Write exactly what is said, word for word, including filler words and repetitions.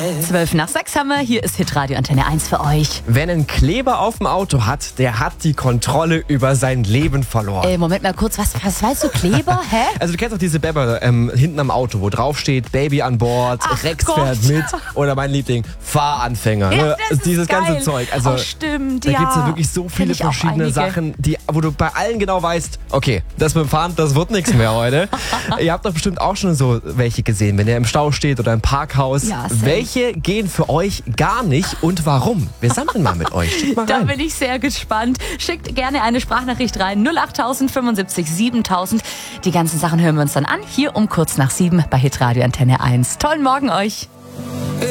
Zwölf nach sechs haben wir. Hier ist Hitradio Antenne eins für euch. Wer einen Kleber auf dem Auto hat, der hat die Kontrolle über sein Leben verloren. Äh, Moment mal kurz, was, was weißt du, Kleber? Hä? Also du kennst doch diese Bänder ähm, hinten am Auto, wo drauf steht, Baby an Bord, Ach Rex Gott. fährt mit oder mein Liebling, Fahranfänger. Ja, ne? das ist Dieses geil. ganze Zeug. Also Oh, stimmt, da ja. gibt es ja wirklich so Kenn viele ich auch verschiedene einige. Sachen, die, wo du bei allen genau weißt, okay, das mit dem Fahren, das wird nichts mehr heute. Ihr habt doch bestimmt auch schon so welche gesehen, wenn ihr im Stau steht oder im Parkhaus. Ja, safe. Welche gehen für euch gar nicht und warum? Wir sammeln mal mit euch. Schickt mal Da rein. bin ich sehr gespannt. Schickt gerne eine Sprachnachricht rein. null acht fünfundsiebzig siebentausend. Die ganzen Sachen hören wir uns dann an. Hier um kurz nach sieben bei Hitradio Antenne eins. Tollen Morgen euch.